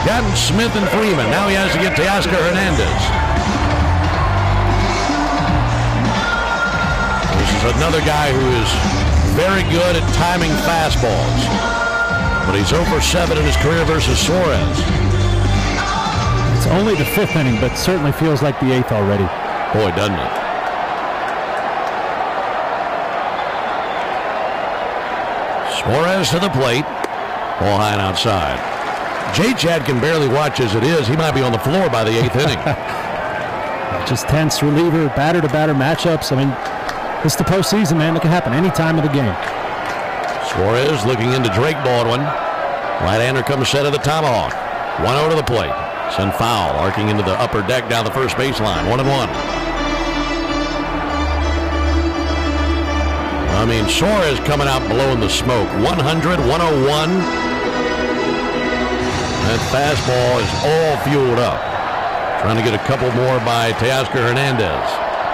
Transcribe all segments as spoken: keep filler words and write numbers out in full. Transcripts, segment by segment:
gotten Smith and Freeman. Now he has to get Teoscar Hernandez. This is another guy who is very good at timing fastballs. But he's oh for seven in his career versus Suarez. It's only the fifth inning, but certainly feels like the eighth already. Boy, doesn't it? Suarez to the plate. Ball high and outside. J-Chad can barely watch as it is. He might be on the floor by the eighth inning. Just tense reliever, batter-to-batter matchups. I mean, it's the postseason, man. It can happen any time of the game. Suarez looking into Drake Baldwin. Right-hander comes set of the tomahawk. one oh to the plate. Send foul, arcing into the upper deck down the first baseline. One and one. I mean, Suarez coming out blowing the smoke. one hundred, one oh one. That fastball is all fueled up. Trying to get a couple more by Teoscar Hernandez.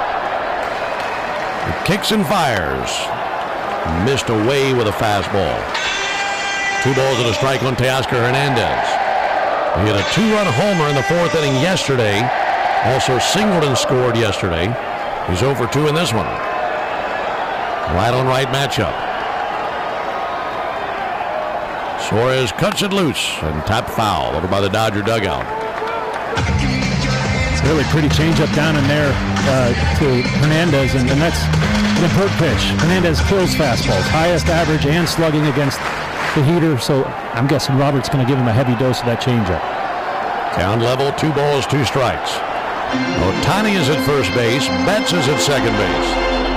He kicks and fires. Missed away with a fastball. Two balls and a strike on Teoscar Hernandez. He had a two-run homer in the fourth inning yesterday. Also singled and scored yesterday. He's oh for two in this one. Right on right matchup. Suarez cuts it loose and tap foul over by the Dodger dugout. Really pretty changeup down in there uh, to Hernandez, and, and that's the hurt pitch. Hernandez kills fastballs, highest average and slugging against the heater, so I'm guessing Robert's going to give him a heavy dose of that changeup. Count level, two balls, two strikes. Ohtani is at first base. Betts is at second base.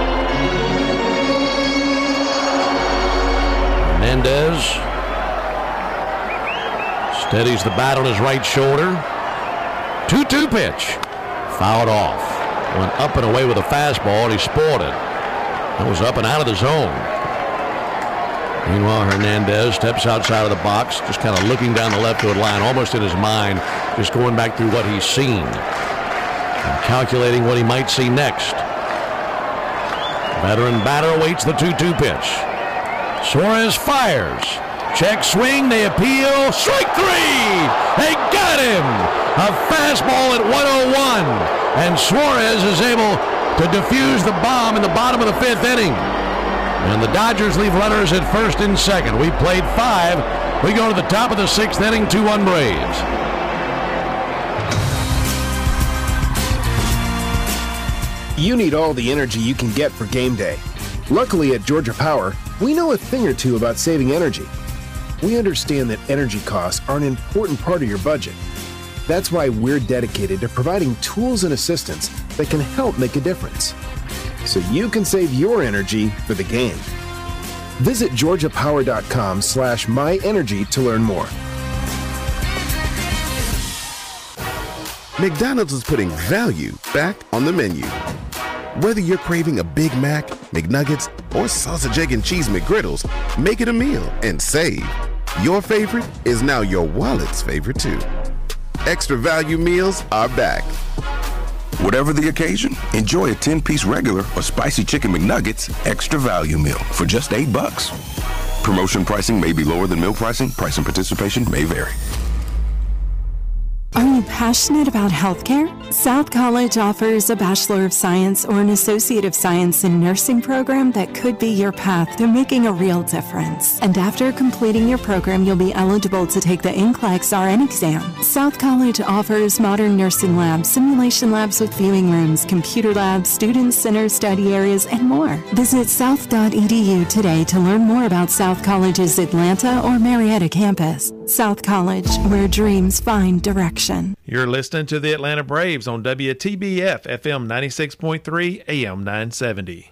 Hernandez steadies the bat on his right shoulder. two two pitch. Fouled off. Went up and away with a fastball, and he spoiled it. That was up and out of the zone. Meanwhile, Hernandez steps outside of the box, just kind of looking down the left field line, almost in his mind, just going back through what he's seen and calculating what he might see next. Veteran batter awaits the two two pitch. Suarez fires. Check swing, they appeal. Strike three! They got him! A fastball at one oh one. And Suarez is able to defuse the bomb in the bottom of the fifth inning. And the Dodgers leave runners at first and second. We played five. We go to the top of the sixth inning, two one Braves. You need all the energy you can get for game day. Luckily at Georgia Power, we know a thing or two about saving energy. We understand that energy costs are an important part of your budget. That's why we're dedicated to providing tools and assistance that can help make a difference, so you can save your energy for the game. Visit georgia power dot com slash my energy to learn more. McDonald's is putting value back on the menu. Whether you're craving a Big Mac, McNuggets, or sausage, egg, and cheese McGriddles, make it a meal and save. Your favorite is now your wallet's favorite too. Extra value meals are back. Whatever the occasion, enjoy a ten-piece regular or spicy chicken McNuggets extra value meal for just eight bucks. Promotion pricing may be lower than meal pricing. Price and participation may vary. Are you passionate about healthcare? South College offers a Bachelor of Science or an Associate of Science in Nursing program that could be your path to making a real difference. And after completing your program, you'll be eligible to take the N C L E X R N exam. South College offers modern nursing labs, simulation labs with viewing rooms, computer labs, student center study areas, and more. Visit south dot e d u today to learn more about South College's Atlanta or Marietta campus. South College, where dreams find direction. You're listening to the Atlanta Braves on W T B F F M ninety-six point three, A M nine seventy.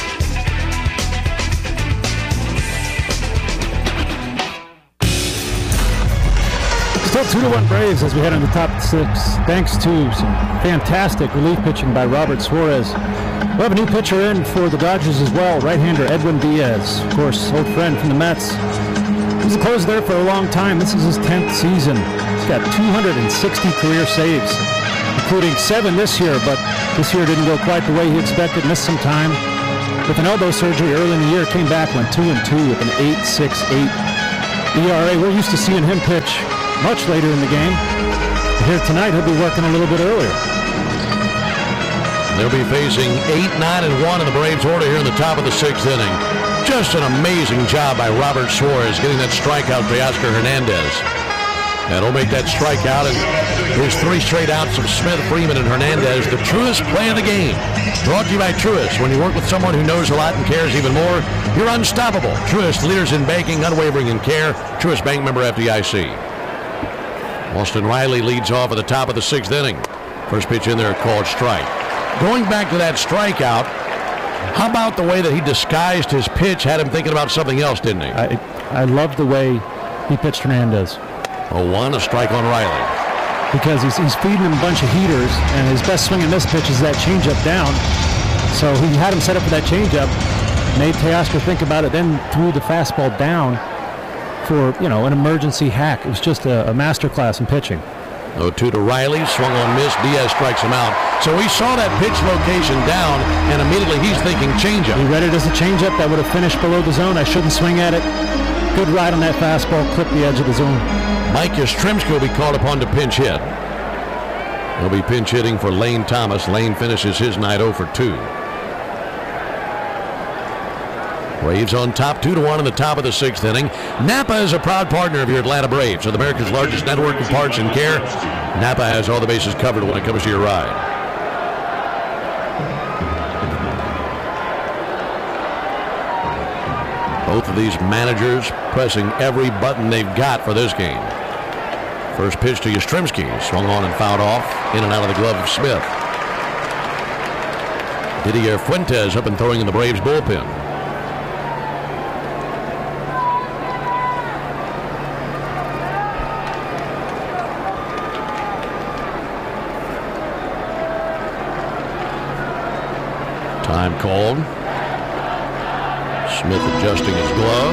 Still two to one Braves as we head on the top six, thanks to some fantastic relief pitching by Robert Suarez. We'll have a new pitcher in for the Dodgers as well, right-hander Edwin Diaz, of course, old friend from the Mets. He's closed there for a long time. This is his tenth season. He's got two hundred sixty career saves, including seven this year, but this year didn't go quite the way he expected, missed some time. With an elbow surgery early in the year, came back, went two and two with an eight point six eight E R A. We're used to seeing him pitch much later in the game. Here tonight, he'll be working a little bit earlier. They'll be facing eight, nine, and one in the Braves order here in the top of the sixth inning. Just an amazing job by Robert Suarez getting that strikeout to Oscar Hernandez. And he'll make that strikeout, and here's three straight outs of Smith, Freeman, and Hernandez. The Truist play of the game. Brought to you by Truist. When you work with someone who knows a lot and cares even more, you're unstoppable. Truist, leaders in banking, unwavering in care. Truist Bank, member F D I C. Austin Riley leads off at the top of the sixth inning. First pitch in there called strike. Going back to that strikeout, how about the way that he disguised his pitch, had him thinking about something else, didn't he? I, I love the way he pitched Hernandez. oh one, a strike on Riley. Because he's, he's feeding him a bunch of heaters, and his best swing in this pitch is that changeup down. So he had him set up for that changeup, made Teoscar think about it, then threw the fastball down for, you know, an emergency hack. It was just a, a masterclass in pitching. oh two to Riley, swung on, miss. Diaz strikes him out. So he saw that pitch location down, and immediately he's thinking changeup. He read it as a changeup that would have finished below the zone. I shouldn't swing at it. Good ride on that fastball, clipped the edge of the zone. Mike Yastrzemski will be called upon to pinch hit. He'll be pinch hitting for Lane Thomas. Lane finishes his night oh for two. Braves on top, two to one in the top of the sixth inning. Napa is a proud partner of your Atlanta Braves, with America's largest network of parts and care. Napa has all the bases covered when it comes to your ride. Both of these managers pressing every button they've got for this game. First pitch to Yastrzemski, swung on and fouled off, in and out of the glove of Smith. Didier Fuentes up and throwing in the Braves bullpen. Time called. Smith adjusting his glove.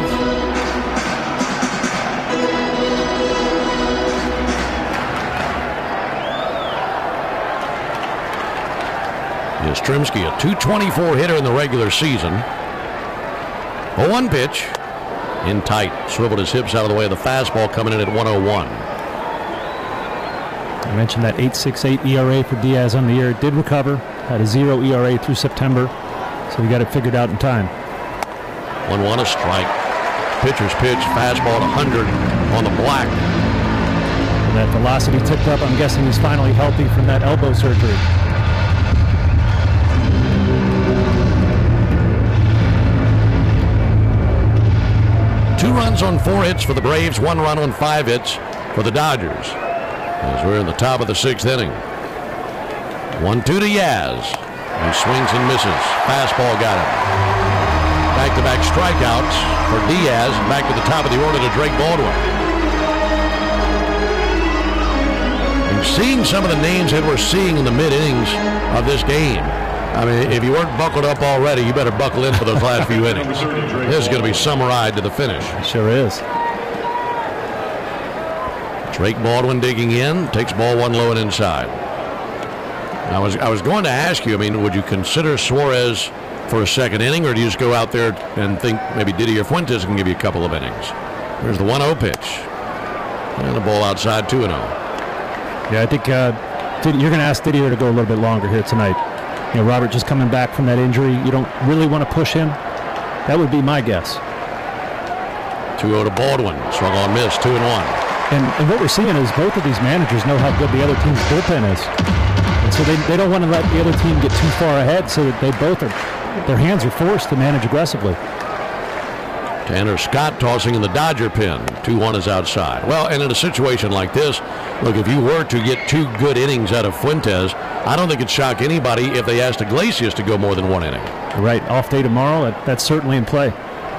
Yastrzemski, a two twenty-four hitter in the regular season. oh one pitch. In tight. Swiveled his hips out of the way of the fastball, coming in at one oh one. I mentioned that eight point six eight E R A for Diaz on the year. It did recover. Had a zero E R A through September. So we got it figured out in time. one one, a strike. Pitcher's pitch, fastball to one hundred on the black. And that velocity ticked up. I'm guessing he's finally healthy from that elbow surgery. Two runs on four hits for the Braves, one run on five hits for the Dodgers. As we're in the top of the sixth inning. one two to Yaz. He swings and misses. Fastball got him. Back-to-back strikeouts for Diaz. Back to the top of the order to Drake Baldwin. And seeing some of the names that we're seeing in the mid-innings of this game. I mean, if you weren't buckled up already, you better buckle in for those last few innings. This is going to be some ride to the finish. It sure is. Drake Baldwin digging in. Takes ball one low and inside. I was I was going to ask you, I mean, would you consider Suarez for a second inning, or do you just go out there and think maybe Didier Fuentes can give you a couple of innings? There's the one oh pitch. And the ball outside two and oh. Yeah, I think uh, you're going to ask Didier to go a little bit longer here tonight. You know, Robert just coming back from that injury. You don't really want to push him. That would be my guess. two oh to Baldwin. Swung on, miss, two and one. And, and what we're seeing is both of these managers know how good the other team's bullpen is. And so they, they don't want to let the other team get too far ahead, so that they both are, their hands are forced to manage aggressively. Tanner Scott tossing in the Dodger pen. two one is outside. Well, and in a situation like this, look, if you were to get two good innings out of Fuentes, I don't think it'd shock anybody if they asked Iglesias to go more than one inning. Right, off day tomorrow, that, that's certainly in play.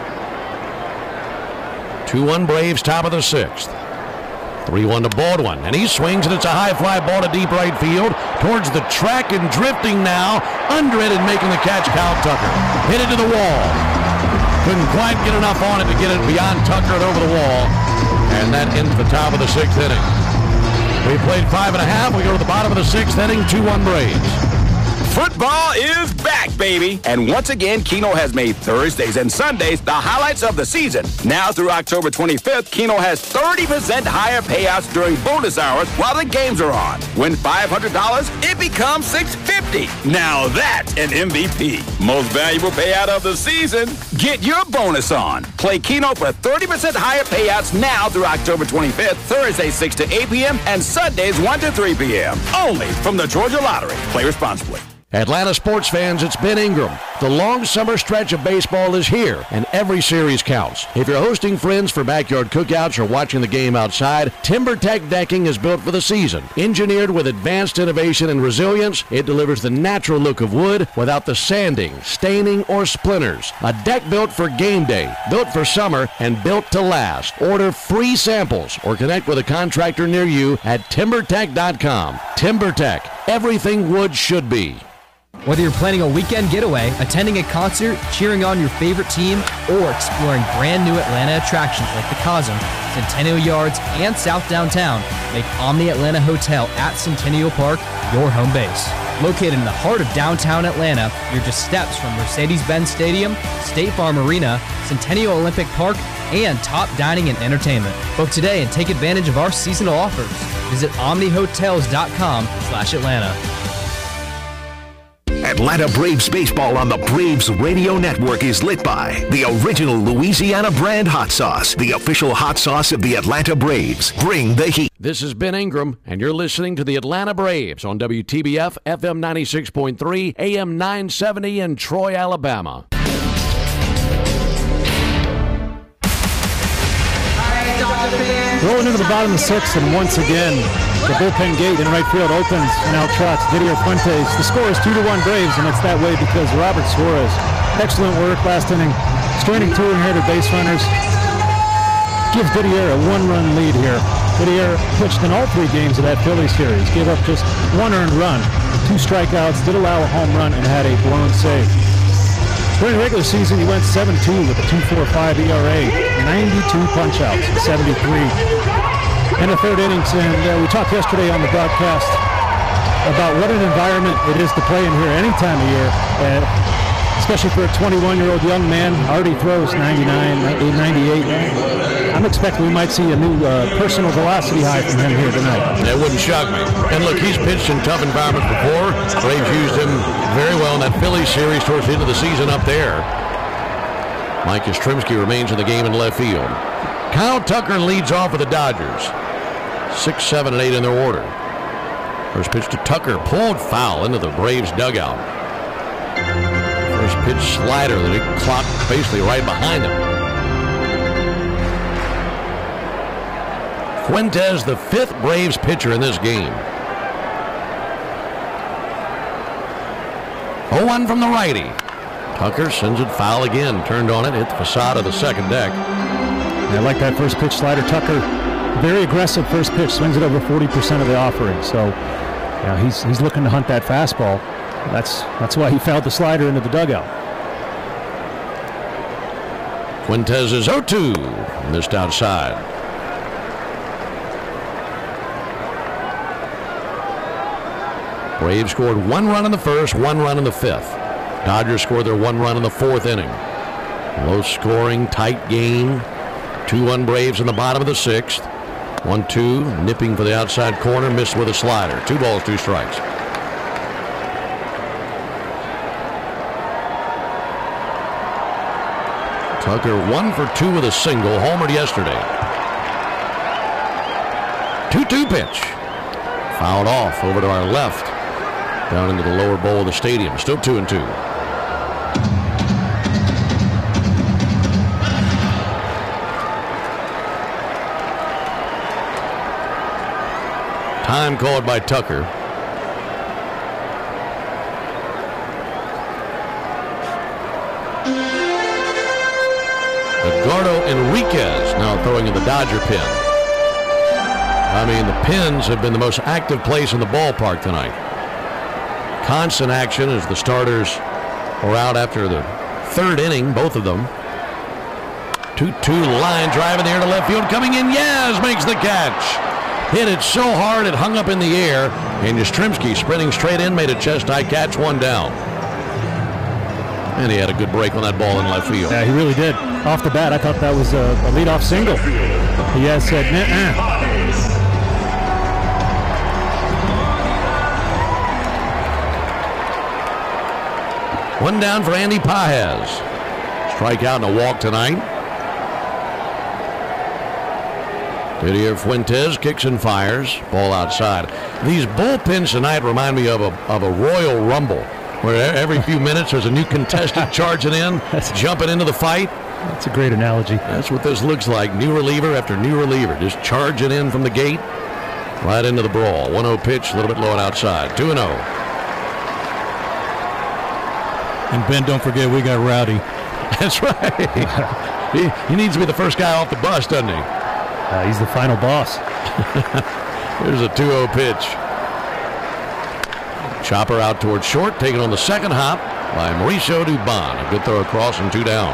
two one Braves, top of the sixth. three one to Baldwin, and he swings, and it's a high fly ball to deep right field towards the track, and drifting now under it and making the catch, Kyle Tucker. Hit it to the wall. Couldn't quite get enough on it to get it beyond Tucker and over the wall, and that ends the top of the sixth inning. We played five and a half. We go to the bottom of the sixth inning, two one Braves. Football is back, baby. And once again, Keno has made Thursdays and Sundays the highlights of the season. Now through October twenty-fifth, Keno has thirty percent higher payouts during bonus hours while the games are on. Win five hundred dollars, it becomes six hundred fifty dollars. Now that's an M V P. Most valuable payout of the season. Get your bonus on. Play Keno for thirty percent higher payouts now through October twenty-fifth, Thursdays six to eight p.m. and Sundays one to three p.m. Only from the Georgia Lottery. Play responsibly. Atlanta sports fans, it's Ben Ingram. The long summer stretch of baseball is here, and every series counts. If you're hosting friends for backyard cookouts or watching the game outside, TimberTech decking is built for the season. Engineered with advanced innovation and resilience, it delivers the natural look of wood without the sanding, staining, or splinters. A deck built for game day, built for summer, and built to last. Order free samples or connect with a contractor near you at timber tech dot com. TimberTech, everything wood should be. Whether you're planning a weekend getaway, attending a concert, cheering on your favorite team, or exploring brand new Atlanta attractions like the Cosm, Centennial Yards, and South Downtown, make Omni Atlanta Hotel at Centennial Park your home base. Located in the heart of downtown Atlanta, you're just steps from Mercedes-Benz Stadium, State Farm Arena, Centennial Olympic Park, and top dining and entertainment. Book today and take advantage of our seasonal offers. Visit omni hotels dot com slash Atlanta. Atlanta Braves baseball on the Braves Radio Network is lit by the original Louisiana brand hot sauce, the official hot sauce of the Atlanta Braves. Bring the heat. This is Ben Ingram, and you're listening to the Atlanta Braves on W T B F F M ninety-six point three, A M nine seventy in Troy, Alabama. Rolling into the bottom of the sixth, and once again, the bullpen gate in right field opens, and out trots Didier Fuentes. The score is two to one Braves, and it's that way because Robert Suarez, excellent work last inning, straining two inherited base runners, gives Didier a one-run lead here. Didier pitched in all three games of that Phillies series, gave up just one earned run, two strikeouts, did allow a home run, and had a blown save. During the regular season, he went seven two with a two point four five E R A, ninety-two punch-outs, seventy-three in the third innings. And uh, we talked yesterday on the broadcast about what an environment it is to play in here any time of year, uh, especially for a twenty-one-year-old young man. Already throws ninety-nine, ninety-eight. I'm expecting we might see a new uh, personal velocity high from him here tonight. That wouldn't shock me. And look, he's pitched in tough environments before. Braves used him very well in that Phillies series towards the end of the season up there. Mike Yastrzemski remains in the game in left field. Kyle Tucker leads off for the Dodgers. Six, seven, and eight in their order. First pitch to Tucker, pulled foul into the Braves dugout. First pitch slider that it clocked basically right behind him. Fuentes, the fifth Braves pitcher in this game. oh one from the righty. Tucker sends it foul again. Turned on it, hit the facade of the second deck. I like that first pitch slider. Tucker, very aggressive first pitch, swings it over forty percent of the offering. So, yeah, he's he's looking to hunt that fastball. That's that's why he fouled the slider into the dugout. Fuentes is oh two, missed outside. Braves scored one run in the first, one run in the fifth. Dodgers scored their one run in the fourth inning. Low scoring, tight game. two one Braves in the bottom of the sixth. one two, nipping for the outside corner, missed with a slider. Two balls, two strikes. Tucker one for two with a single, homered yesterday. two two pitch. Fouled off over to our left. Down into the lower bowl of the stadium. Still two and two. Time called by Tucker. Edgardo Enriquez now throwing in the Dodger pen. I mean, the pins have been the most active place in the ballpark tonight. Constant action as the starters are out after the third inning, both of them. two two line drive in the air to left field. Coming in, Yaz makes the catch. hit it so hard it hung up in the air, and Yastrzemski sprinting straight in made a chest-high catch, one down. And he had a good break on that ball in left field. Yeah, he really did. Off the bat, I thought that was a, a leadoff single. He has said, nah. One down for Andy Pages. Strikeout and a walk tonight. Didier Fuentes kicks and fires. Ball outside. These bullpens tonight remind me of a, of a Royal Rumble, where every few minutes there's a new contestant charging in, jumping into the fight. That's a great analogy. That's what this looks like. New reliever after new reliever, just charging in from the gate, right into the brawl. one oh pitch, a little bit low and outside. two and oh. And Ben, don't forget, we got Rowdy. That's right. he, he needs to be the first guy off the bus, doesn't he? Uh, he's the final boss. There's a two oh pitch. Chopper out towards short, taken on the second hop by Mauricio Dubon. A good throw across and two down.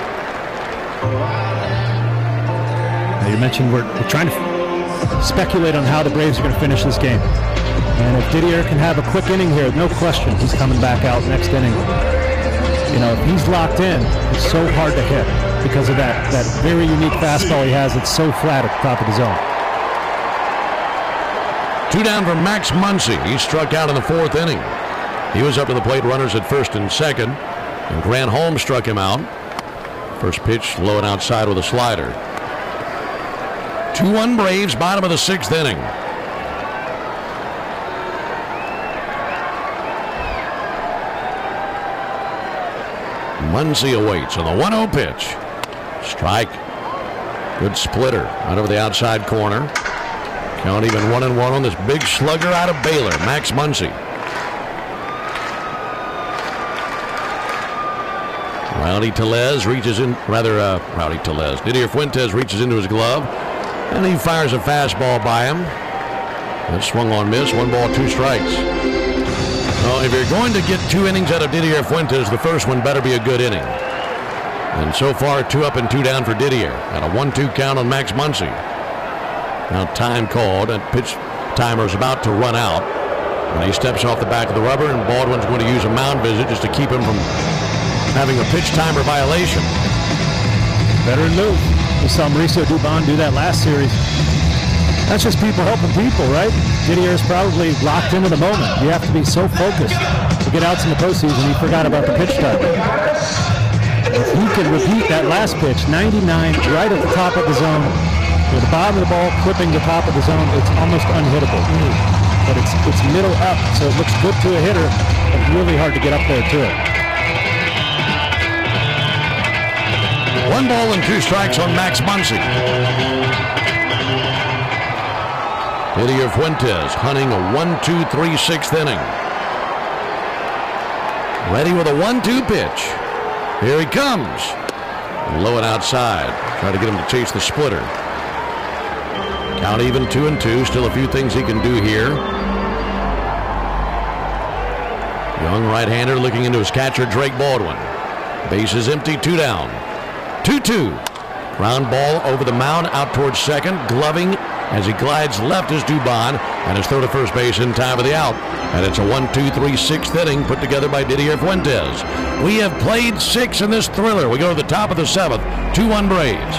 Now you mentioned we're, we're trying to speculate on how the Braves are going to finish this game. And if Didier can have a quick inning here, no question, he's coming back out next inning. You know, if he's locked in, it's so hard to hit because of that, that very unique fastball he has. It's so flat at the top of the zone. Two down for Max Muncy. He struck out in the fourth inning. He was up to the plate, runners at first and second. And Grant Holmes struck him out. First pitch, low and outside with a slider. two one Braves, bottom of the sixth inning. Muncy awaits on the one oh pitch. Strike. Good splitter right over the outside corner. Count even one and one on this big slugger out of Baylor, Max Muncy. Rowdy Tellez reaches in, rather, uh, Rowdy Tellez. Didier Fuentes reaches into his glove, and he fires a fastball by him. That swung on miss, one ball, two strikes. Well, if you're going to get two innings out of Didier Fuentes, the first one better be a good inning. And so far, two up and two down for Didier. And a one two count on Max Muncy. Now time called, and pitch timer is about to run out. And he steps off the back of the rubber, and Baldwin's going to use a mound visit just to keep him from having a pitch timer violation. Veteran move. We saw Mauricio Dubon do that last series. That's just people helping people, right? Didier is probably locked into the moment. You have to be so focused to get outs in the postseason. He forgot about the pitch timer. If he can repeat that last pitch, ninety-nine, right at the top of the zone, with the bottom of the ball clipping the top of the zone, it's almost unhittable. But it's it's middle up, so it looks good to a hitter, but really hard to get up there to it. One ball and two strikes on Max Muncy. Didier Fuentes hunting a one two three sixth inning. Ready with a one two pitch. Here he comes. Low and outside. Try to get him to chase the splitter. Count even two and two. Still a few things he can do here. Young right-hander looking into his catcher, Drake Baldwin. Base is empty, two down. two two. Ground ball over the mound, out towards second. Gloving as he glides left is Dubon, and his throw to first base in time for the out. And it's a one two three sixth inning put together by Didier Fuentes. We have played six in this thriller. We go to the top of the seventh. two one Braves.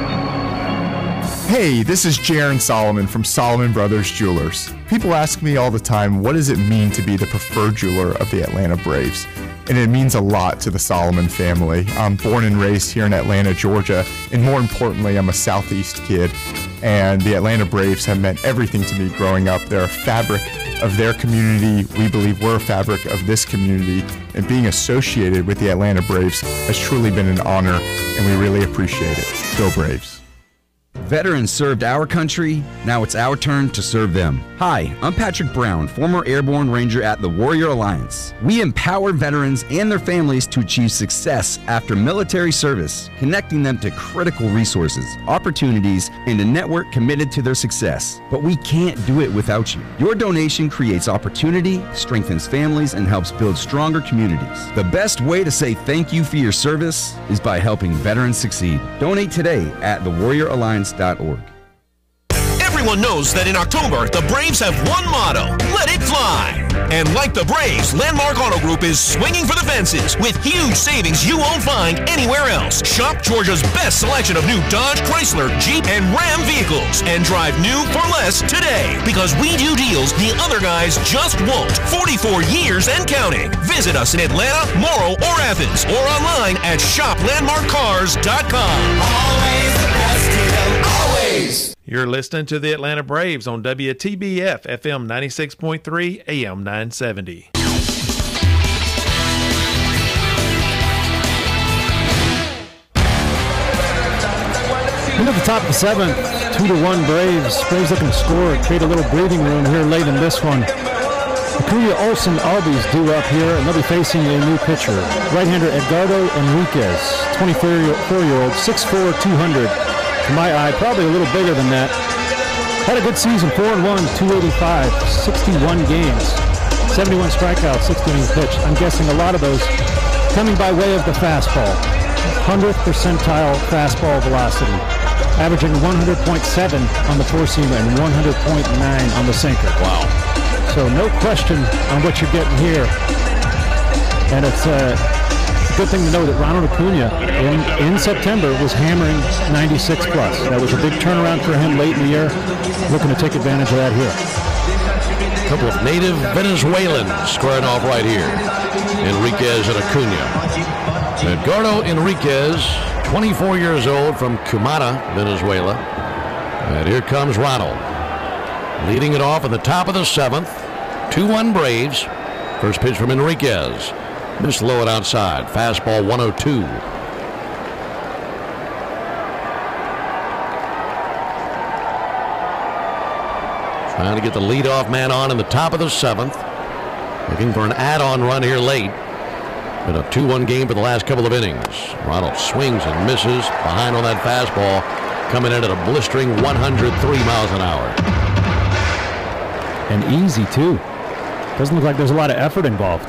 Hey, this is Jaron Solomon from Solomon Brothers Jewelers. People ask me all the time, what does it mean to be the preferred jeweler of the Atlanta Braves? And it means a lot to the Solomon family. I'm born and raised here in Atlanta, Georgia, and more importantly, I'm a Southeast kid. And the Atlanta Braves have meant everything to me growing up. They're a fabric of their community. We believe we're a fabric of this community. And being associated with the Atlanta Braves has truly been an honor, and we really appreciate it. Go Braves. Veterans served our country, now it's our turn to serve them. Hi, I'm Patrick Brown, former Airborne Ranger at the Warrior Alliance. We empower veterans and their families to achieve success after military service, connecting them to critical resources, opportunities, and a network committed to their success. But we can't do it without you. Your donation creates opportunity, strengthens families, and helps build stronger communities. The best way to say thank you for your service is by helping veterans succeed. Donate today at the warrior alliance dot org. Everyone knows that in October, the Braves have one motto, let it fly. And like the Braves, Landmark Auto Group is swinging for the fences with huge savings you won't find anywhere else. Shop Georgia's best selection of new Dodge, Chrysler, Jeep, and Ram vehicles and drive new for less today because we do deals the other guys just won't. forty-four years and counting. Visit us in Atlanta, Morrow, or Athens or online at shop landmark cars dot com. Always the best deal, always. You're listening to the Atlanta Braves on W T B F F M ninety-six point three A M nine seventy. Into the top of the seventh, two to one Braves. Braves looking to score, create a little breathing room here late in this one. Acuna, Olsen, Albies due up here, and they'll be facing a new pitcher. Right-hander Edgardo Enriquez, twenty-four-year-old, six foot four, two hundred. To my eye, probably a little bigger than that. Had a good season, four and one, two eighty-five, sixty-one games, seventy-one strikeouts, sixty-one pitched. I'm guessing a lot of those coming by way of the fastball. hundredth percentile fastball velocity, averaging one hundred point seven on the four-seamer and one hundred point nine on the sinker. Wow. So no question on what you're getting here. And it's uh, a good thing to know that Ronald Acuna in, in September was hammering ninety-six plus. That was a big turnaround for him late in the year. Looking to take advantage of that here. A couple of native Venezuelans squaring off right here. Enriquez and Acuna. Edgardo Enriquez, twenty-four years old, from Cumana, Venezuela. And here comes Ronald. Leading it off in the top of the seventh. two one Braves. First pitch from Enriquez. Missed low and outside. Fastball one oh two. Trying to get the leadoff man on in the top of the seventh. Looking for an add-on run here late. Been a two one game for the last couple of innings. Ronald swings and misses. Behind on that fastball. Coming in at a blistering one hundred three miles an hour. And easy, too. Doesn't look like there's a lot of effort involved.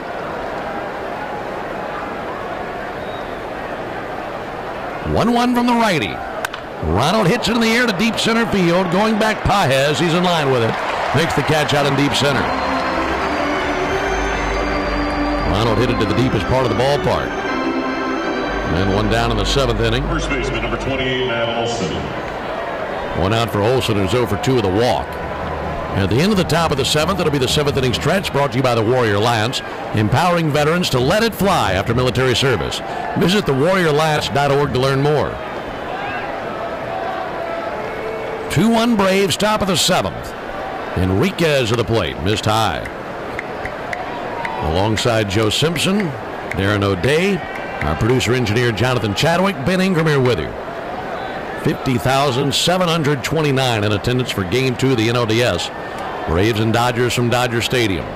one one from the righty. Ronald hits it in the air to deep center field. Going back, Pages. He's in line with it. Makes the catch out in deep center. Ronald hit it to the deepest part of the ballpark. And then one down in the seventh inning. First baseman, number twenty-eight, Matt Olson. One out for Olsen, who's oh for two with a walk. At the end of the top of the seventh, it'll be the seventh inning stretch, brought to you by the Warrior Alliance, empowering veterans to let it fly after military service. Visit the warrior alliance dot org to learn more. two one Braves, top of the seventh. Enriquez at the plate, missed high. Alongside Joe Simpson, Darren O'Day, our producer-engineer Jonathan Chadwick, Ben Ingram here with you. fifty thousand seven hundred twenty-nine in attendance for Game two of the N L D S. Braves and Dodgers from Dodger Stadium.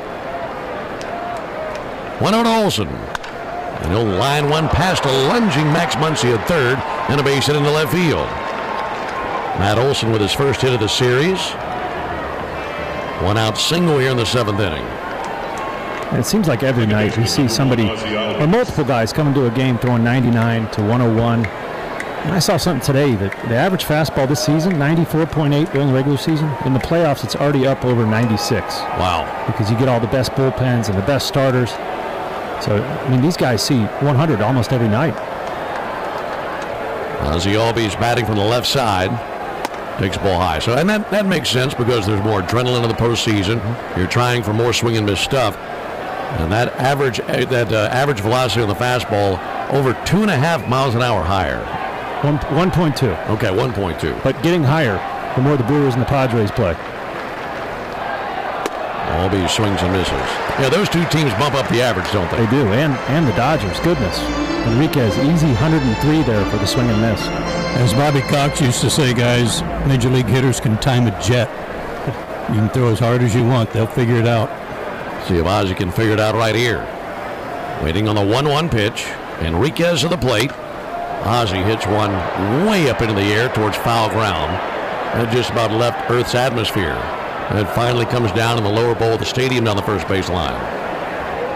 one oh to Olsen. And he'll line one past a lunging Max Muncy at third and a base hit into left field. Matt Olsen with his first hit of the series. One out single here in the seventh inning. And it seems like every night we see somebody or multiple guys coming to a game throwing ninety-nine to one oh one. And I saw something today that the average fastball this season, ninety-four point eight during the regular season. In the playoffs, it's already up over ninety-six. Wow. Because you get all the best bullpens and the best starters. So, I mean, these guys see one hundred almost every night. Ozzie Albies batting from the left side. Takes the ball high. So, and that, that makes sense because there's more adrenaline in the postseason. Mm-hmm. You're trying for more swing and miss stuff. And that average that uh, average velocity on the fastball over two and a half miles an hour higher. One, one point two. Okay, one point two. But getting higher the more the Brewers and the Padres play. Albies swings and misses. Yeah, those two teams bump up the average, don't they? They do, and and the Dodgers. Goodness. Enriquez, easy one hundred three there for the swing and miss. As Bobby Cox used to say, guys, Major League hitters can time a jet. You can throw as hard as you want. They'll figure it out. See if Ozzie can figure it out right here. Waiting on the one one pitch. Enriquez to the plate. Ozzie hits one way up into the air towards foul ground. It just about left Earth's atmosphere. And it finally comes down in the lower bowl of the stadium down the first base line.